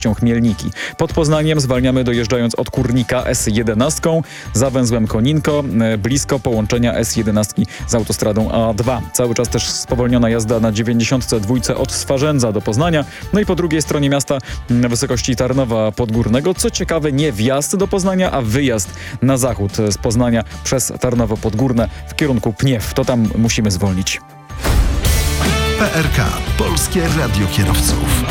Chmielniki. Pod Poznaniem zwalniamy dojeżdżając od Kurnika S11 za węzłem Koninko, blisko połączenia S11 z autostradą A2. Cały czas też spowolniona jazda na 92 od Swarzędza do Poznania. No i po drugiej stronie miasta na wysokości Tarnowa Podgórnego. Co ciekawe, nie wjazd do Poznania, a wyjazd na zachód z Poznania przez Tarnowo Podgórne w kierunku Pniew. To tam musimy zwolnić. PRK. Polskie Radio Kierowców.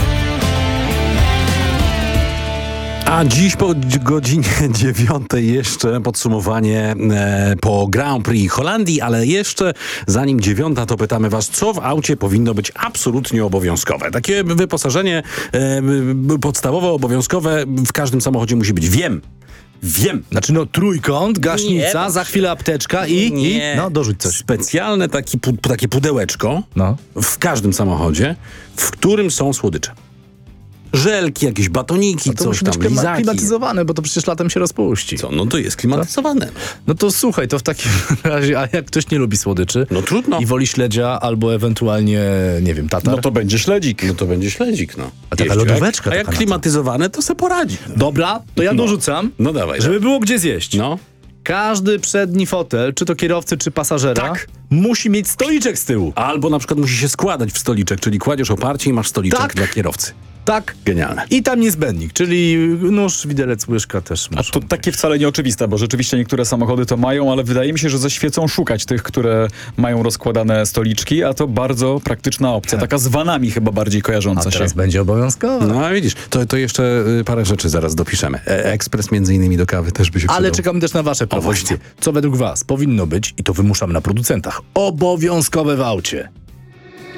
A dziś po godzinie 9 jeszcze podsumowanie po Grand Prix Holandii, ale jeszcze zanim 9 to pytamy was, co w aucie powinno być absolutnie obowiązkowe. Takie wyposażenie podstawowe, obowiązkowe w każdym samochodzie musi być. Wiem. Znaczy trójkąt, gaśnica, Nie. za chwilę apteczka i dorzuć coś. Specjalne takie pudełeczko w każdym samochodzie, w którym są słodycze. Żelki, jakieś batoniki, To coś musi tam, być lizaki. klimatyzowane, bo to przecież latem się rozpuści. Co? No to jest klimatyzowane. No to słuchaj, to w takim razie, a jak ktoś nie lubi słodyczy No trudno. i woli śledzia albo ewentualnie, nie wiem, tatar. No to będzie śledzik. No to będzie śledzik, no. A taka Jeźdź, lodóweczka A jak taka na klimatyzowane, to se poradzi. Dobra, to ja dorzucam, No dawaj. żeby było gdzie zjeść. No. Każdy przedni fotel, czy to kierowcy, czy pasażera, Tak. musi mieć stoliczek z tyłu. Albo na przykład musi się składać w stoliczek, czyli kładziesz oparcie i masz stoliczek Tak. dla kierowcy. Tak. Genialne. I tam niezbędnik, czyli nóż, widelec, łyżka też A muszą to być. takie wcale nieoczywiste, bo rzeczywiście niektóre samochody to mają, ale wydaje mi się, że ze świecą szukać tych, które mają rozkładane stoliczki, a to bardzo praktyczna opcja. Taka z vanami chyba bardziej A kojarząca się. teraz będzie obowiązkowe. No a widzisz, to jeszcze parę rzeczy zaraz dopiszemy. Ekspres między innymi do kawy też by się Ale przydał. czekamy też na wasze propozycje. właśnie. Co według was powinno być, i to wymuszam na producentach, obowiązkowe w aucie?